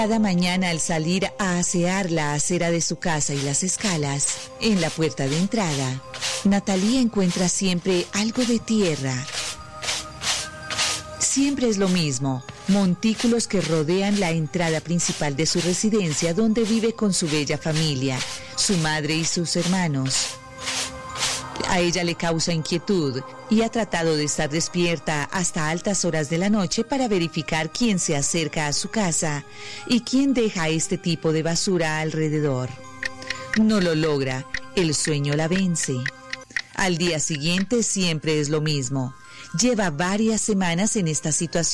Cada mañana al salir a asear la acera de su casa y las escalas, en la puerta de entrada, Natalia encuentra siempre algo de tierra. Siempre es lo mismo, montículos que rodean la entrada principal de su residencia donde vive con su bella familia, su madre y sus hermanos. A ella le causa inquietud y ha tratado de estar despierta hasta altas horas de la noche para verificar quién se acerca a su casa y quién deja este tipo de basura alrededor. No lo logra, el sueño la vence. Al día siguiente siempre es lo mismo. Lleva varias semanas en esta situación.